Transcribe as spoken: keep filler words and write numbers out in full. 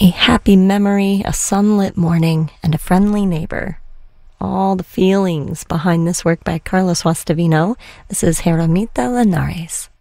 A happy memory, a sunlit morning, and a friendly neighbor. All the feelings behind this work by Carlos Guastavino. This is Jeramita Linares.